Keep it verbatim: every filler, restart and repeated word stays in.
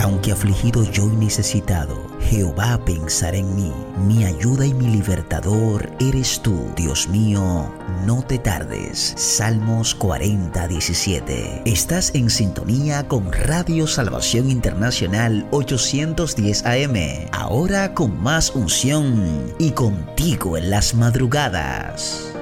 Aunque afligido yo y necesitado, Jehová pensará en mí. Mi ayuda y mi libertador eres tú, Dios mío, no te tardes. Salmos cuarenta, diecisiete. Estás en sintonía con Radio Salvación Internacional ochocientos diez A M. Ahora con más unción y contigo en las madrugadas.